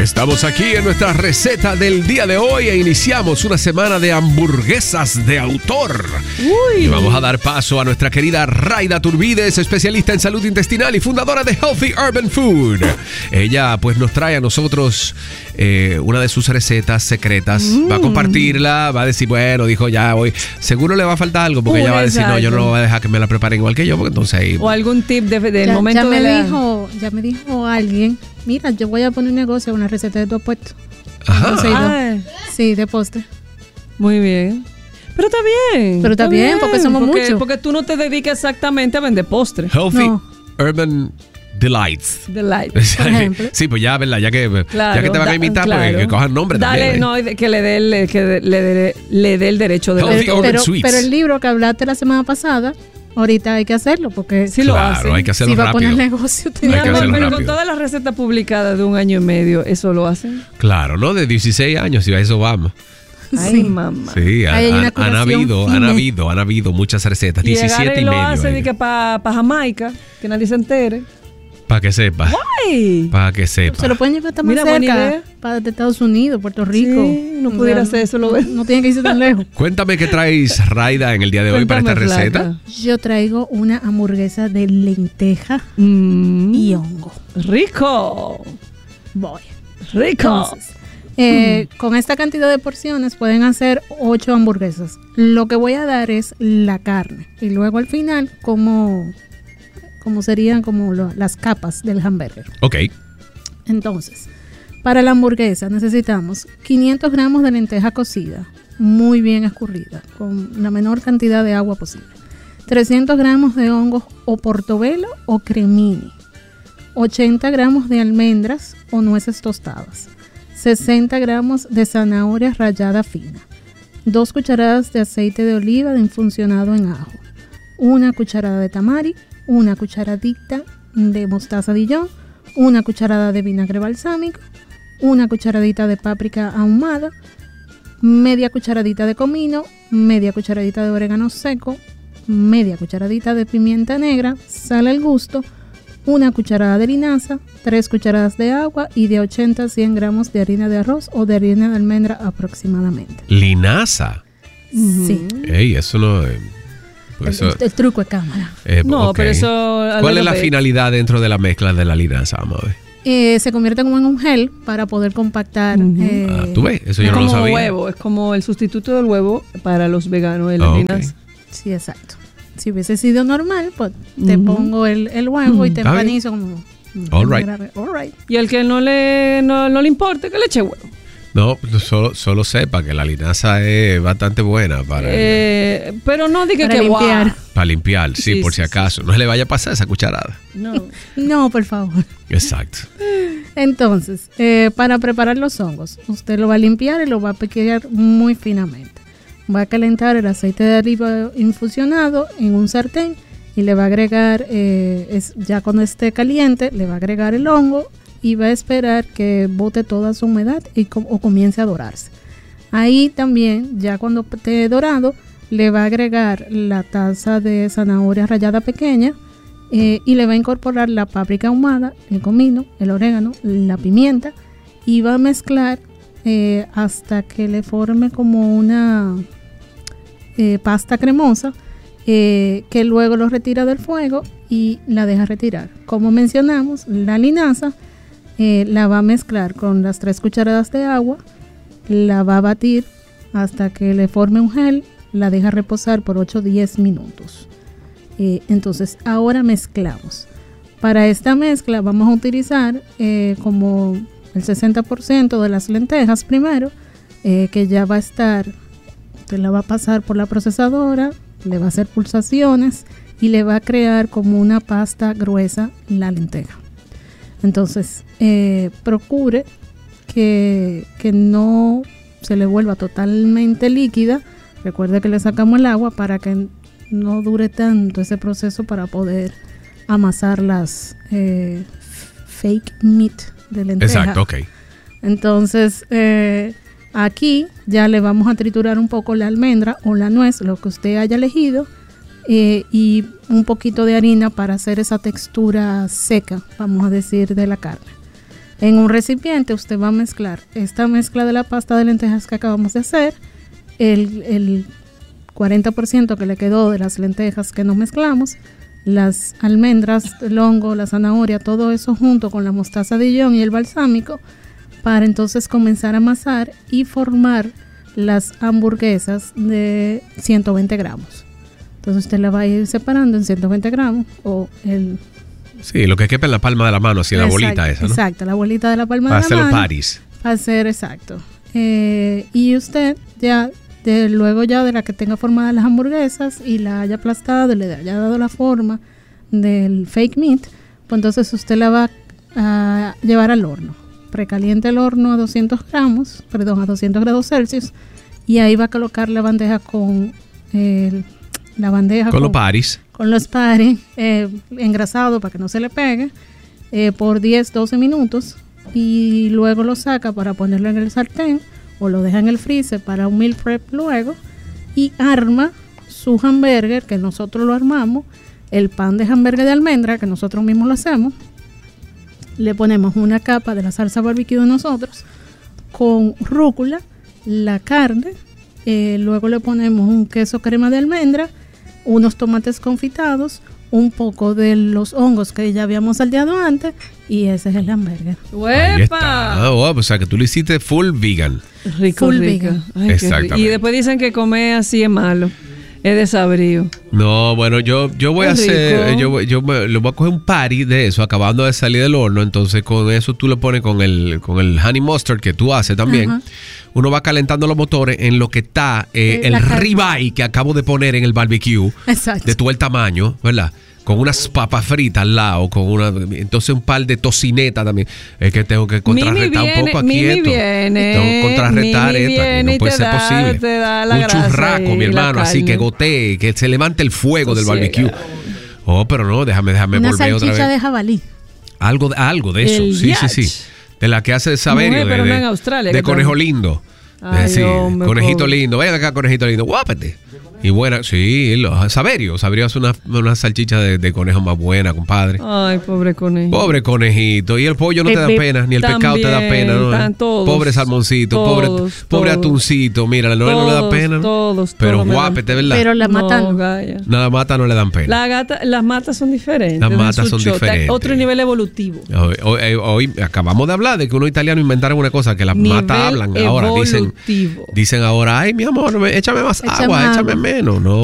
Estamos aquí en nuestra receta del día de hoy e iniciamos una semana de hamburguesas de autor. Uy. Y vamos a dar paso a nuestra querida Rayda Turbides, especialista en salud intestinal y fundadora de Healthy Urban Food. Ella pues nos trae a nosotros una de sus recetas secretas. Va a compartirla, va a decir, bueno, dijo ya hoy, seguro le va a faltar algo porque ella va a decir, no, yo no voy a dejar que me la preparen igual que yo, porque entonces ahí... O algún tip del momento ya me dijo alguien, mira, yo voy a poner un negocio, una receta de tu apuesto. Ajá. Sí, de postre. Muy bien. Pero está bien, porque somos muchos. Porque tú no te dedicas exactamente a vender postres. Healthy Urban Delights. Por ejemplo. Sí, pues ya, ¿verdad? Ya que te van a invitar, pues que cojan nombre también. Dale, no, que le dé el derecho de pero el libro que hablaste la semana pasada, ahorita hay que hacerlo porque sí lo hacen. Hay que hacerlo rápido. Si va a poner negocio, pero con todas las recetas publicadas de 1 año y medio, ¿eso lo hacen? Claro, ¿no? De 16 años, y a eso vamos. Ay, mamá. Sí, han habido muchas recetas. 17 y lo medio. Hace que para Jamaica, que nadie se entere. Para que sepa. Guay. Para que sepa. Se lo pueden llevar hasta más cerca. Para de Estados Unidos, Puerto Rico. Sí, no pudiera hacer eso. No tiene que irse tan lejos. Cuéntame qué traes, Rayda, en el día de hoy para esta receta. Yo traigo una hamburguesa de lenteja y hongo. ¡Rico! Voy. ¡Rico! Entonces, con esta cantidad de porciones pueden hacer 8 hamburguesas. Lo que voy a dar es la carne. Y luego al final, como serían como las capas del hamburger. Ok. Entonces, para la hamburguesa necesitamos 500 gramos de lenteja cocida, muy bien escurrida, con la menor cantidad de agua posible. 300 gramos de hongos o portobello o cremini. 80 gramos de almendras o nueces tostadas. 60 gramos de zanahoria rallada fina. 2 cucharadas de aceite de oliva infusionado en ajo. 1 cucharada de tamari. 1 cucharadita de mostaza Dijon, 1 cucharada de vinagre balsámico, 1 cucharadita de páprica ahumada, media cucharadita de comino, media cucharadita de orégano seco, media cucharadita de pimienta negra, sal al gusto, 1 cucharada de linaza, 3 cucharadas de agua y de 80 a 100 gramos de harina de arroz o de harina de almendra aproximadamente. ¿Linaza? Sí. Ey, eso no... el truco de cámara. No, okay. Pero eso... ¿Cuál es la finalidad dentro de la mezcla de la linaza? Vamos a ver. Se convierte como en un gel para poder compactar. ¿Tú ves? Eso yo no lo sabía. Es como huevo, es como el sustituto del huevo para los veganos de la linaza. Sí, exacto. Si hubiese sido normal, pues te pongo el huevo y te empanizo como... All right. Y al que no le importe, que le eche huevo. No, solo sepa que la linaza es bastante buena para... pero no diga para que limpiar. Wow. Para limpiar, sí, por si acaso. No se le vaya a pasar esa cucharada. No, por favor. Exacto. Entonces, para preparar los hongos, usted lo va a limpiar y lo va a picar muy finamente. Va a calentar el aceite de oliva infusionado en un sartén y le va a agregar, ya cuando esté caliente, le va a agregar el hongo y va a esperar que bote toda su humedad o comience a dorarse. Ahí también, ya cuando esté dorado, le va a agregar la taza de zanahoria rallada pequeña y le va a incorporar la páprica ahumada, el comino, el orégano, la pimienta y va a mezclar hasta que le forme como una pasta cremosa que luego lo retira del fuego y la deja retirar. Como mencionamos, la linaza la va a mezclar con las 3 cucharadas de agua, la va a batir hasta que le forme un gel, la deja reposar por 8 o 10 minutos. Entonces ahora mezclamos. Para esta mezcla vamos a utilizar como el 60% de las lentejas primero, que ya va a estar, usted la va a pasar por la procesadora, le va a hacer pulsaciones y le va a crear como una pasta gruesa la lenteja. Entonces, procure que no se le vuelva totalmente líquida. Recuerde que le sacamos el agua para que no dure tanto ese proceso para poder amasar las fake meat de lenteja. Exacto, ok. Entonces, aquí ya le vamos a triturar un poco la almendra o la nuez, lo que usted haya elegido, y un poquito de harina para hacer esa textura seca, vamos a decir, de la carne. En un recipiente usted va a mezclar esta mezcla de la pasta de lentejas que acabamos de hacer, el 40% que le quedó de las lentejas que no mezclamos, las almendras, el hongo, la zanahoria, todo eso junto con la mostaza de Dijon y el balsámico, para entonces comenzar a amasar y formar las hamburguesas de 120 gramos. Entonces usted la va a ir separando en 120 gramos o el... Sí, lo que quepa en la palma de la mano, así la bolita esa, ¿no? Exacto, la bolita de la palma para de la mano. Para hacer los patis. Para hacer, exacto. Y usted ya, luego ya de la que tenga formadas las hamburguesas y la haya aplastado y le haya dado la forma del fake meat, pues entonces usted la va a llevar al horno. Precaliente el horno a 200 grados Celsius, y ahí va a colocar la bandeja con los patis. Con los patis engrasado para que no se le pegue por 10-12 minutos, y luego lo saca para ponerlo en el sartén o lo deja en el freezer para un meal prep luego, y arma su hamburger, que nosotros lo armamos, el pan de hamburger de almendra que nosotros mismos lo hacemos. Le ponemos una capa de la salsa barbecue de nosotros con rúcula, la carne, luego le ponemos un queso crema de almendra, unos tomates confitados, un poco de los hongos que ya habíamos salteado antes, y ese es el hamburger. ¡Huepa! O sea que tú lo hiciste full vegan. Rico, full rico. vegan. Ay, exactamente. Y después dicen que comer así es malo. Es desabrío. No, bueno, yo voy a hacer, lo voy a coger un patty de eso, acabando de salir del horno. Entonces con eso tú lo pones con el honey mustard que tú haces también. Ajá. Uno va calentando los motores en lo que está el ribeye que acabo de poner en el barbecue. Exacto. De todo el tamaño, ¿verdad? Con unas papas fritas al lado, entonces un par de tocinetas también. Es que tengo que contrarrestar un poco aquí esto. Tengo que contrarrestar esta, no puede ser posible. Un churraco, mi hermano, así que gotee, que se levante el fuego del barbecue. Oh, pero no, déjame volver otra vez. Una salchicha de jabalí. Algo de eso, sí. De la que hace Saverio, pero no en Australia, de conejo lindo. Ay, sí, hombre, conejito pobre. lindo, ven acá, conejito lindo, guápete. Y buena, sí, Saverio hace una salchicha de conejo más buena, compadre. Ay, pobre conejito. Pobre conejito. Y el pollo no te da pena, ni el pescado te da pena, ¿no? Todos, pobre salmoncito, pobre atuncito, mira, no le da pena, ¿no? Todos. Pero guápete, ¿verdad? Pero la matan. Nada mata no le dan pena. Las matas son diferentes. Las matas son diferentes. Otro nivel evolutivo. Hoy acabamos de hablar de que unos italianos inventaron una cosa, que las matas hablan ahora. Dicen ahora, ay, mi amor, échame más agua, échame menos. No.